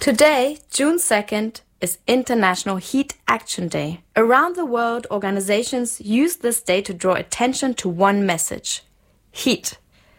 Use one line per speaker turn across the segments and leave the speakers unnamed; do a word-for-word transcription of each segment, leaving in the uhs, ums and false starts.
Today, June second, is International Heat Action Day. Around the world, organizations use this day to draw attention to one message: heat.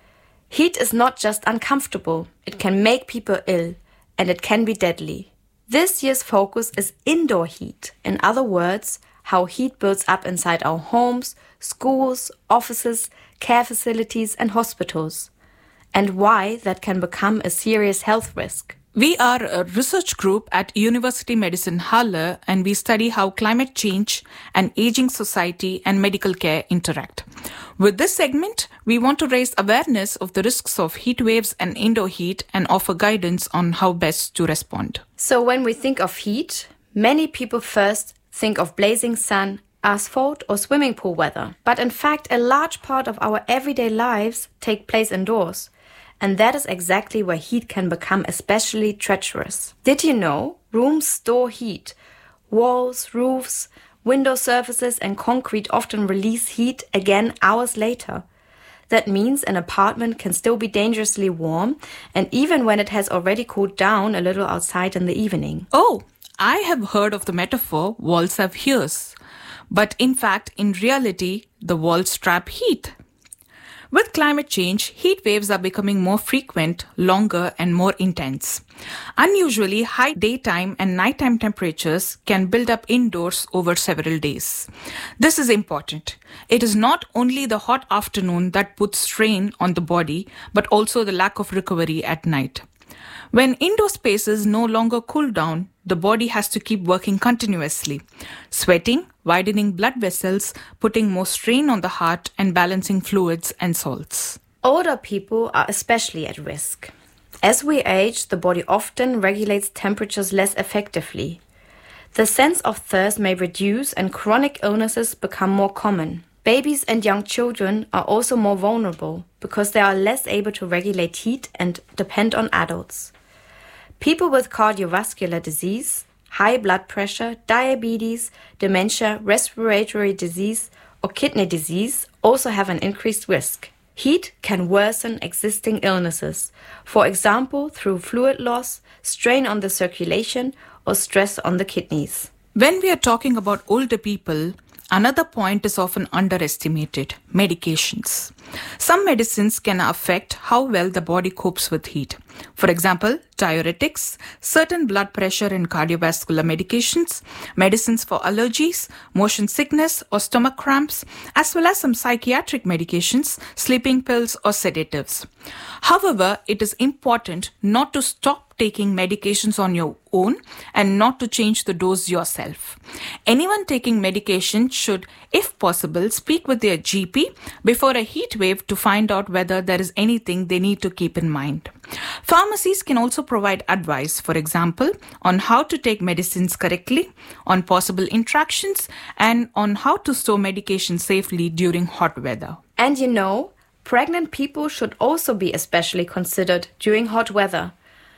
Heat is not just uncomfortable, it can make people ill, and it can be deadly. This year's focus is indoor heat. In other words, how heat builds up inside our homes, schools, offices, care facilities, and hospitals, and why that can become a serious health risk.
We are a research group at University Medicine Halle, and we study how climate change, an aging society, and medical care interact. With this segment, we want to raise awareness of the risks of heat waves and indoor heat and offer guidance on how best to respond.
So when we think of heat, many people first think of blazing sun, asphalt, or swimming pool weather. But in fact, a large part of our everyday lives take place indoors. And that is exactly where heat can become especially treacherous. Did you know rooms store heat? Walls, roofs, window surfaces, and concrete often release heat again hours later. That means an apartment can still be dangerously warm, and even when it has already cooled down a little outside in the evening.
Oh, I have heard of the metaphor walls have ears. But in fact, in reality, the walls trap heat. With climate change, heat waves are becoming more frequent, longer, and more intense. Unusually high daytime and nighttime temperatures can build up indoors over several days. This is important. It is not only the hot afternoon that puts strain on the body, but also the lack of recovery at night. When indoor spaces no longer cool down, the body has to keep working continuously, sweating, widening blood vessels, putting more strain on the heart, and balancing fluids and salts.
Older people are especially at risk. As we age, the body often regulates temperatures less effectively. The sense of thirst may reduce and chronic illnesses become more common. Babies and young children are also more vulnerable because they are less able to regulate heat and depend on adults. People with cardiovascular disease, high blood pressure, diabetes, dementia, respiratory disease, or kidney disease also have an increased risk. Heat can worsen existing illnesses, for example, through fluid loss, strain on the circulation, or stress on the kidneys.
When we are talking about older people, another point is often underestimated: medications. Some medicines can affect how well the body copes with heat. For example, diuretics, certain blood pressure and cardiovascular medications, medicines for allergies, motion sickness or stomach cramps, as well as some psychiatric medications, sleeping pills or sedatives. However, it is important not to stop taking medications on your own and not to change the dose yourself. Anyone taking medication should, if possible, speak with their G P before a heat wave to find out whether there is anything they need to keep in mind. Pharmacies can also provide advice, for example, on how to take medicines correctly, on possible interactions, and on how to store medication safely during hot weather.
And you know, pregnant people should also be especially considered during hot weather.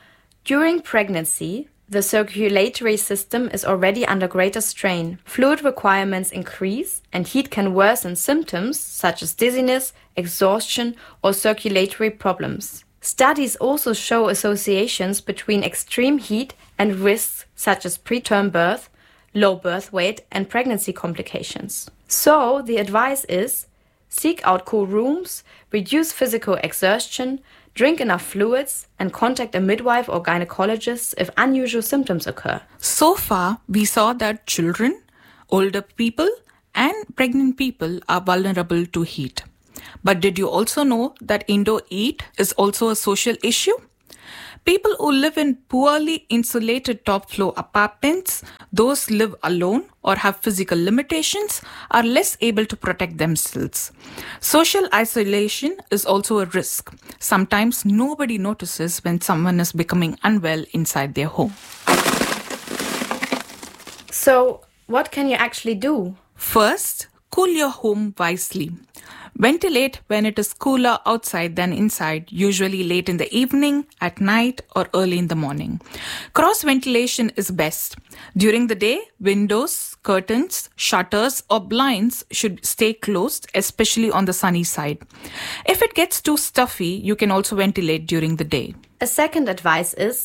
During pregnancy, the circulatory system is already under greater strain. Fluid requirements increase, and heat can worsen symptoms such as dizziness, exhaustion, or circulatory problems. Studies also show associations between extreme heat and risks such as preterm birth, low birth weight, and pregnancy complications. So, the advice is: seek out cool rooms, reduce physical exertion, drink enough fluids, and contact a midwife or gynecologist if unusual symptoms occur.
So far, we saw that children, older people, and pregnant people are vulnerable to heat. But did you also know that indoor heat is also a social issue? People who live in poorly insulated top-floor apartments, those live alone or have physical limitations, are less able to protect themselves. Social isolation is also a risk. Sometimes nobody notices when someone is becoming unwell inside their home.
So, what can you actually do?
First, cool your home wisely. Ventilate when it is cooler outside than inside, usually late in the evening, at night, or early in the morning. Cross ventilation is best. During the day, windows, curtains, shutters, or blinds should stay closed, especially on the sunny side. If it gets too stuffy, you can also ventilate during the day.
A second advice is: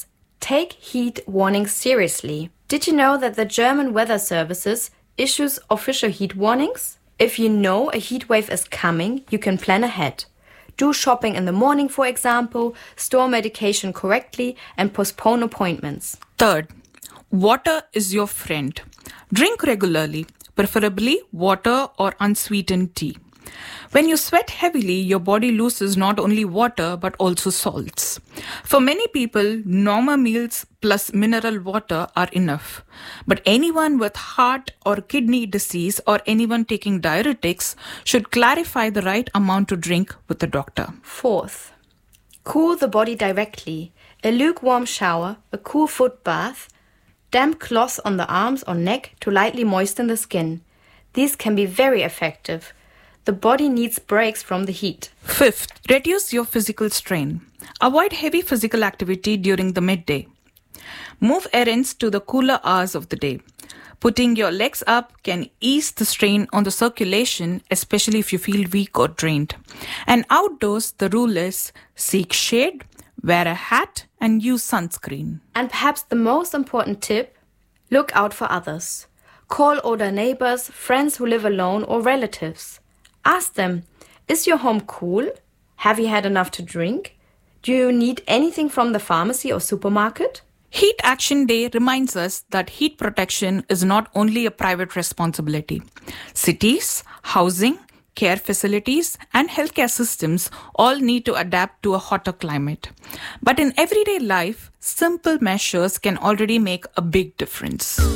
Take heat warnings seriously. Did you know that the German Weather Services issues official heat warnings? If you know a heat wave is coming, you can plan ahead. Do shopping in the morning, for example, store medication correctly, and postpone appointments.
Third, water is your friend. Drink regularly, preferably water or unsweetened tea. When you sweat heavily, your body loses not only water but also salts. For many people, normal meals plus mineral water are enough. But anyone with heart or kidney disease or anyone taking diuretics should clarify the right amount to drink with a doctor.
Fourth, cool the body directly. A lukewarm shower, a cool foot bath, damp cloths on the arms or neck to lightly moisten the skin. These can be very effective. The body needs breaks from the heat.
Fifth, reduce your physical strain. Avoid heavy physical activity during the midday. Move errands to the cooler hours of the day. Putting your legs up can ease the strain on the circulation, especially if you feel weak or drained. And outdoors, the rule is seek shade, wear a hat, and use sunscreen.
And perhaps the most important tip, look out for others. Call older neighbors, friends who live alone, or relatives. Ask them, is your home cool? Have you had enough to drink? Do you need anything from the pharmacy or supermarket?
Heat Action Day reminds us that heat protection is not only a private responsibility. Cities, housing, care facilities, and healthcare systems all need to adapt to a hotter climate. But in everyday life, simple measures can already make a big difference.